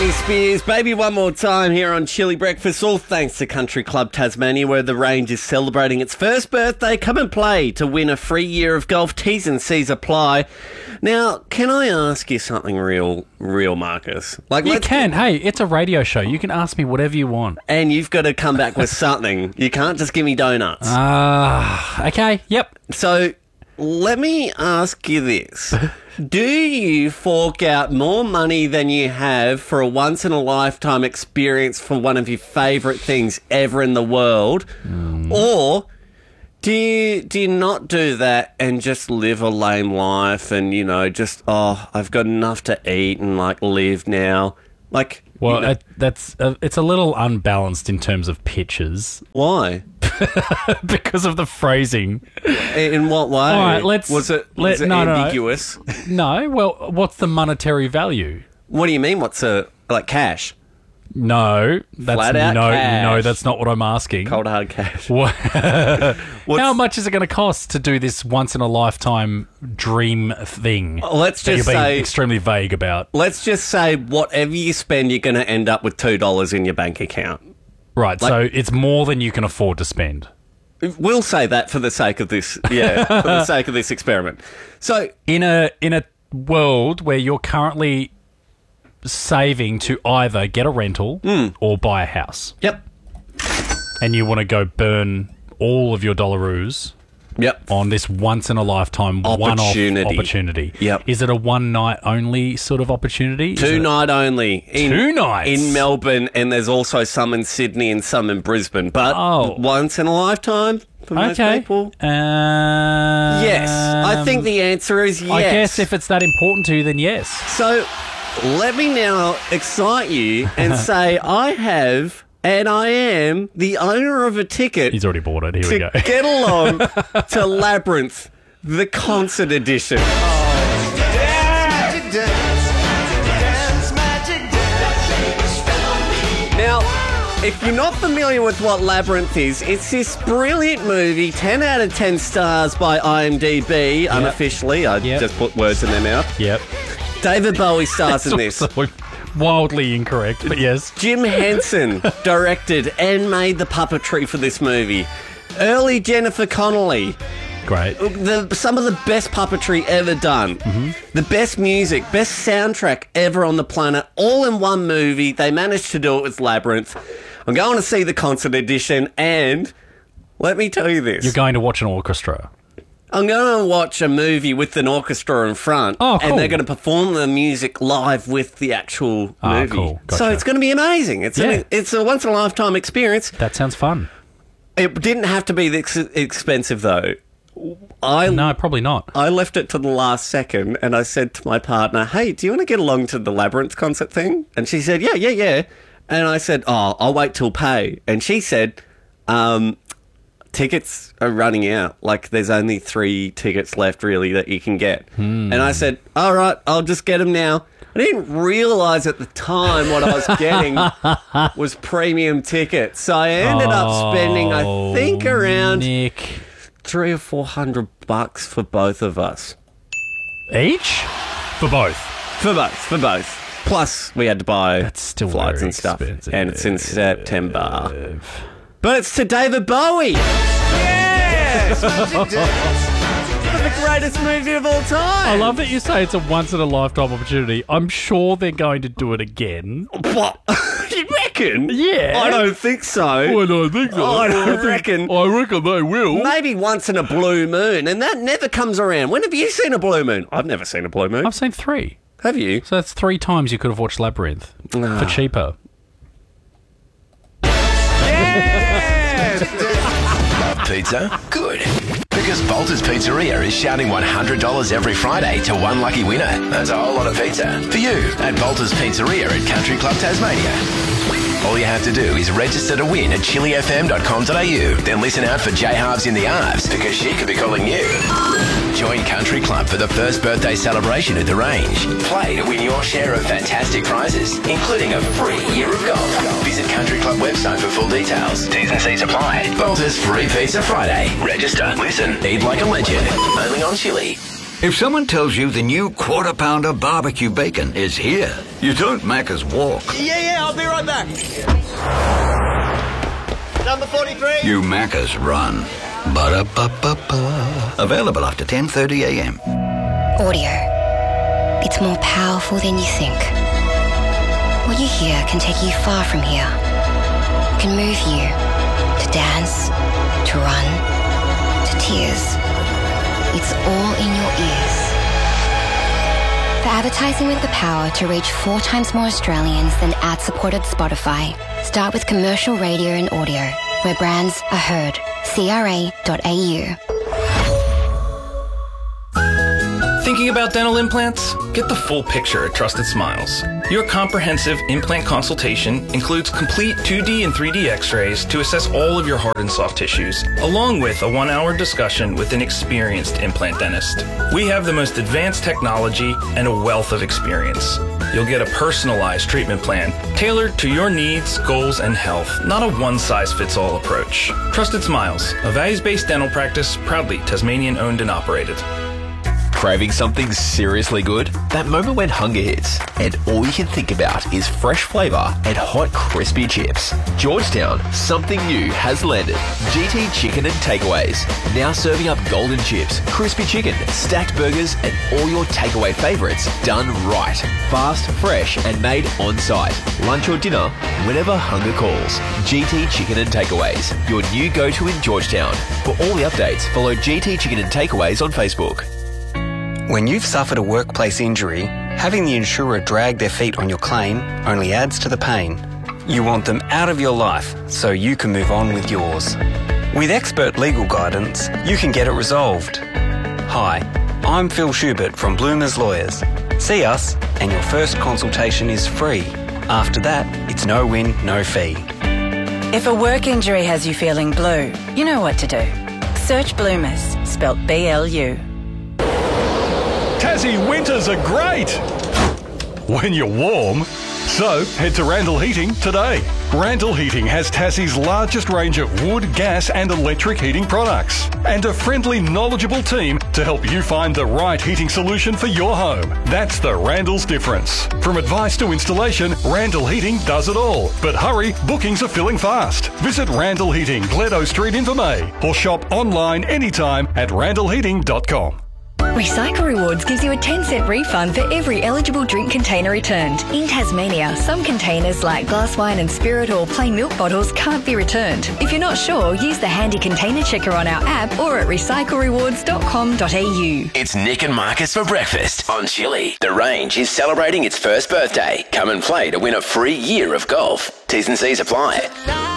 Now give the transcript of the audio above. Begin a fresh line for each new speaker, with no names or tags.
Britney Spears, Baby One More Time here on Chili Breakfast, all thanks to Country Club Tasmania, where the range is celebrating its first birthday. Come and play to win a free year of golf. T's and C's apply. Now, can I ask you something real, Marcus?
You can. Hey, it's a radio show. You can ask me whatever you want.
And you've got to come back with something. You can't just give me donuts.
Okay, yep.
So, let me ask you this. Do you fork out more money than you have for a once-in-a-lifetime experience for one of your favourite things ever in the world? Or do you not do that and just live a lame life and, I've got enough to eat and, live now?
It's a little unbalanced in terms of pitches.
Why?
Because of the phrasing.
In what way?
All right, was it
ambiguous?
No. Well, what's the monetary value?
What do you mean? What's cash?
No, that's
flat out cash.
No, that's not what I'm asking.
Cold hard cash.
How much is it going to cost to do this once in a lifetime dream thing?
Let's just say,
you're being extremely vague about.
Let's just say whatever you spend, you're going to end up with $2 in your bank account.
Right, so it's more than you can afford to spend.
We'll say that for the sake of this, for the sake of this experiment. So,
in a world where you're currently saving to either get a rental or buy a house.
Yep.
And you want to go burn all of your dollaroos.
Yep.
On this once-in-a-lifetime one-off opportunity.
Yep.
Is it a one-night only sort of opportunity?
Two-night only.
Two nights?
In Melbourne, and there's also some in Sydney and some in Brisbane. But once-in-a-lifetime for most people? Yes. I think the answer is yes.
I guess if it's that important to you, then yes.
So let me now excite you and say I have... And I am the owner of a ticket.
He's already bought it. Here we go.
To get along to Labyrinth, the concert edition. Now, if you're not familiar with what Labyrinth is, it's this brilliant movie, 10 out of 10 stars by IMDb, unofficially. I just put words in their mouth.
Yep.
David Bowie stars in this.
Wildly incorrect, but yes.
Jim Henson directed and made the puppetry for this movie. Early Jennifer Connelly.
Great.
Some of the best puppetry ever done. Mm-hmm. The best music, best soundtrack ever on the planet, all in one movie. They managed to do it with Labyrinth. I'm going to see the concert edition, and let me tell you this.
You're going to watch an orchestra.
I'm going to watch a movie with an orchestra in front, and they're going to perform the music live with the actual movie.
Cool. Gotcha.
So it's going to be amazing. It's a once-in-a-lifetime experience.
That sounds fun.
It didn't have to be this expensive, though.
No, probably not.
I left it to the last second, and I said to my partner, hey, do you want to get along to the Labyrinth concert thing? And she said, yeah. And I said, I'll wait till pay. And she said, tickets are running out. There's only 3 tickets left, really, that you can get. And I said, all right, I'll just get them now. I didn't realise at the time what I was getting was premium tickets. So I ended up spending, I think, around $300 or $400 for both of us.
Each? For both?
For both. Plus, we had to buy flights and stuff.
Expensive.
And it's in September. But it's to David Bowie. Yes! The greatest movie of all time.
I love that you say it's a once-in-a-lifetime opportunity. I'm sure they're going to do it again.
What? You reckon?
Yeah.
I don't think so.
I don't think so.
I reckon
they will.
Maybe once in a blue moon, and that never comes around. When have you seen a blue moon? I've never seen a blue moon.
I've seen 3.
Have you?
So that's 3 times you could have watched Labyrinth for cheaper.
Love pizza? Good. Because Bolter's Pizzeria is shouting $100 every Friday to one lucky winner. That's a whole lot of pizza. For you at Bolter's Pizzeria at Country Club Tasmania. All you have to do is register to win at chilifm.com.au. Then listen out for J Halves in the Arves, because she could be calling you. Join Country Club for the first birthday celebration at the range. Play to win your share of fantastic prizes, including a free year of golf. Visit Country Club website for full details. T's and C's apply. Bolter's Free Pizza Friday. Register, listen, eat like a legend. Only on Chili.
If someone tells you the new Quarter Pounder barbecue bacon is here, you don't Macca's walk.
Yeah, I'll be right back. Number 43.
You Macca's run. Ba-da-ba-ba-ba. Available after 10:30 a.m.
Audio. It's more powerful than you think. What you hear can take you far from here. Can move you to dance, to run, to tears. It's all in your ears. For advertising with the power to reach 4 times more Australians than ad-supported Spotify, start with commercial radio and audio, where brands are heard. CRA.au.
Thinking about dental implants? Get the full picture at Trusted Smiles. Your comprehensive implant consultation includes complete 2D and 3D x-rays to assess all of your hard and soft tissues, along with a 1-hour discussion with an experienced implant dentist. We have the most advanced technology and a wealth of experience. You'll get a personalized treatment plan tailored to your needs, goals, and health, not a one-size-fits-all approach. Trusted Smiles, a values-based dental practice, proudly Tasmanian-owned and operated.
Craving something seriously good? That moment when hunger hits and all you can think about is fresh flavour and hot crispy chips. Georgetown, something new has landed. GT Chicken and Takeaways. Now serving up golden chips, crispy chicken, stacked burgers and all your takeaway favourites done right. Fast, fresh and made on site. Lunch or dinner, whenever hunger calls. GT Chicken and Takeaways, your new go-to in Georgetown. For all the updates, follow GT Chicken and Takeaways on Facebook.
When you've suffered a workplace injury, having the insurer drag their feet on your claim only adds to the pain. You want them out of your life so you can move on with yours. With expert legal guidance, you can get it resolved. Hi, I'm Phil Schubert from Bloomers Lawyers. See us and your first consultation is free. After that, it's no win, no fee.
If a work injury has you feeling blue, you know what to do. Search Bloomers, spelt BLU.
Tassie winters are great when you're warm. So head to Randall Heating today. Randall Heating has Tassie's largest range of wood, gas and electric heating products and a friendly, knowledgeable team to help you find the right heating solution for your home. That's the Randall's difference. From advice to installation, Randall Heating does it all. But hurry, bookings are filling fast. Visit Randall Heating, Gledo Street in Vermey, or shop online anytime at randallheating.com.
Recycle Rewards gives you a 10-cent refund for every eligible drink container returned. In Tasmania, some containers like glass wine and spirit or plain milk bottles can't be returned. If you're not sure, use the handy container checker on our app or at recyclerewards.com.au.
It's Nick and Marcus for breakfast on Chili. The Range is celebrating its first birthday. Come and play to win a free year of golf. T's and C's apply.